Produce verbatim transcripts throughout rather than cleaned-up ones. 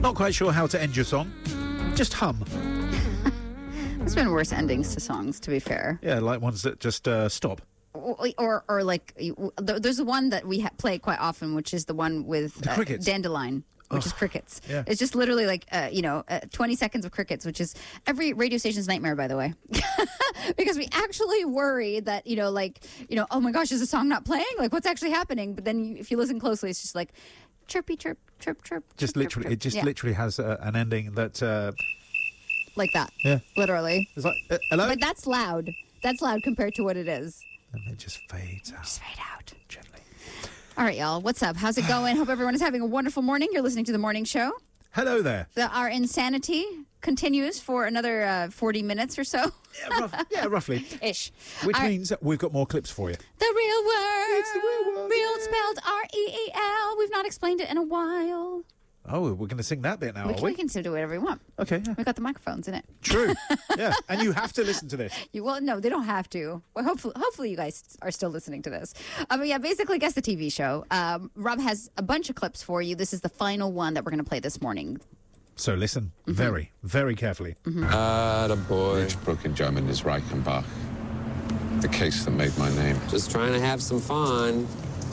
Not quite sure how to end your song. Just hum. There's been worse endings to songs, to be fair. Yeah, like ones that just uh, stop. Or, or, or like, there's one that we ha- play quite often, which is the one with The uh, crickets. Dandelion. Which Oh, is crickets. yeah. It's just literally like, uh, you know, uh, twenty seconds of crickets, which is every radio station's nightmare, by the way. Because we actually worry that, you know, like, you know, oh my gosh, is the song not playing? Like, what's actually happening? But then you, if you listen closely, it's just like chirpy, chirp, chirp, chirp. Just chirp, literally, chirp, it just yeah. literally has uh, an ending that, uh, Like that. yeah, Literally. it's like, uh, hello? But that's loud. That's loud compared to what it is. And it just fades out Just fade out. gently. All right, y'all. What's up? How's it going? Hope everyone is having a wonderful morning. You're listening to The Morning Show. Hello there. The, our insanity continues for another uh, forty minutes or so. Yeah, rough, yeah roughly. Ish. Which All right. means that we've got more clips for you. The real word. It's the real word, Real yeah. spelled R E E L. We've not explained it in a while. Oh, we're going to sing that bit now, we, are can, we? we can still do whatever we want. Okay, yeah. We've got the microphones in it. True. Yeah, and you have to listen to this. You well, no, they don't have to. Well, hopefully, hopefully you guys are still listening to this. Um, yeah, basically, guess the T V show. Um, Rob has a bunch of clips for you. This is the final one that we're going to play this morning. So listen very, very carefully. Attaboy. Rich Brook in German is Reichenbach. The case that made my name. Just trying to have some fun.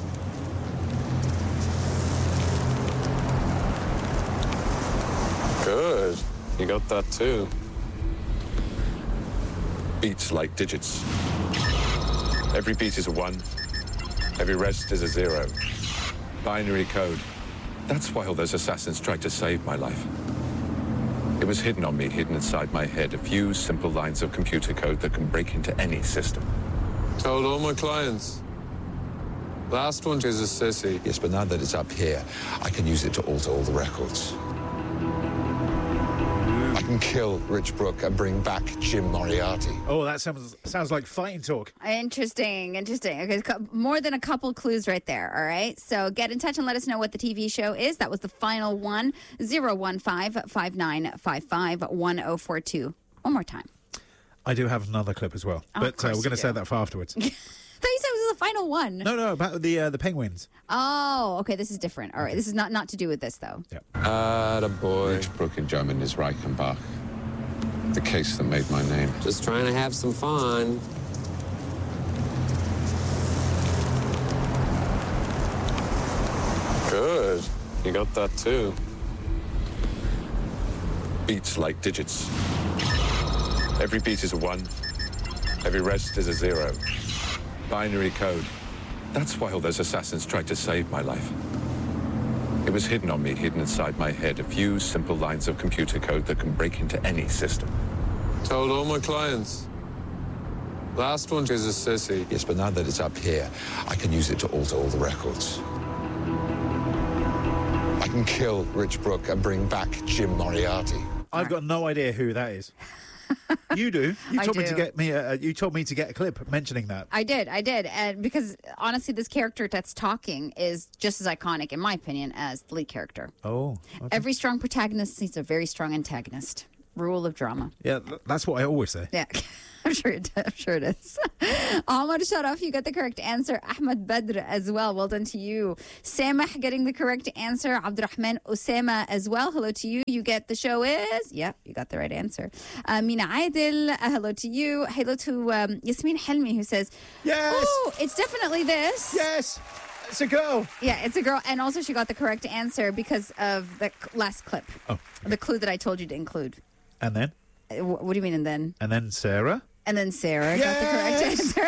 Good. You got that too. Beats like digits. Every beat is a one. Every rest is a zero. Binary code. That's why all those assassins tried to save my life. It was hidden on me, hidden inside my head. A few simple lines of computer code that can break into any system. Told all my clients. Last one is a sissy. Yes, but now that it's up here, I can use it to alter all the records. I can kill Rich Brook and bring back Jim Moriarty. Oh, that sounds sounds like fighting talk. Interesting, interesting. Okay, cou- more than a couple clues right there, all right? So get in touch and let us know what the T V show is. That was the final one, zero one five, five nine five five, one oh four two. One more time. I do have another clip as well, Oh, but of course uh, we're going to you say do. that for afterwards. I thought you said it was the final one. No, no, about the uh, the penguins. Oh, okay, this is different. All right, this is not, not to do with this, though. Yeah. Attaboy. Rich Brook in German is Reichenbach. The case that made my name. Just trying to have some fun. Good. You got that too. Beats like digits. Every beat is a one. Every rest is a zero. Binary code. That's why all those assassins tried to save my life. It was hidden on me, hidden inside my head. A few simple lines of computer code that can break into any system. Told all my clients. Last one is a sissy. Yes, but now that it's up here, I can use it to alter all the records. I can kill Rich Brook and bring back Jim Moriarty. I've got no idea who that is. You do. You I told me do. to get me. A, you told me to get a clip mentioning that. I did, I did. And because, honestly, this character that's talking is just as iconic, in my opinion, as the lead character. Oh, okay. Every strong protagonist needs a very strong antagonist. Rule of drama. Yeah, th- that's what I always say. Yeah, I'm sure it, I'm sure it is. Ahmad Sharaf, you got the correct answer. Ahmed Badr as well. Well done to you. Samah getting the correct answer. Abdurrahman Osama as well. Hello to you. You get the show is. Yep, you got the right answer. Uh, Mina Aidil, uh, hello to you. Hello to um, Yasmin Helmi who says, Yes! oh, it's definitely this. Yes, it's a girl. Yeah, it's a girl. And also she got the correct answer because of the c- last clip. Oh, The clue that I told you to include. and then Uh, wh- What do you mean and then? and then Sarah. And then Sarah got the correct answer.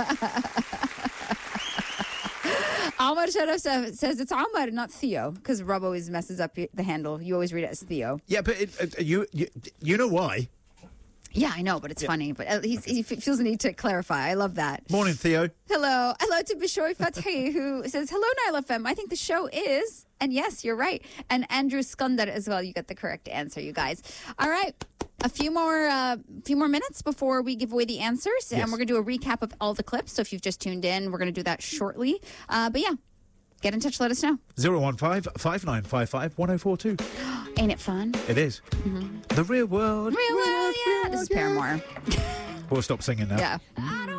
Omar Sharaf sa- says it's Omar, not Theo, because Rob always messes up y- the handle. You always read it as Theo. Yeah, but it, it, you, you you know why? Yeah, I know, but it's funny. But uh, he's, he f- feels the need to clarify. I love that. Morning, Theo. Hello. Hello to Bishoy Fathi, who says, hello, Nile F M. I think the show is, and yes, you're right. And Andrew Skandar as well. You got the correct answer, you guys. All right. A few more uh, few more minutes before we give away the answers. Yes. And we're going to do a recap of all the clips. So if you've just tuned in, we're going to do that shortly. Uh, but yeah, get in touch. Let us know. Zero one five five nine five five one zero four two. Ain't it fun? It is. The real world. Real well, yeah. This is Paramore. We'll stop singing now. Yeah.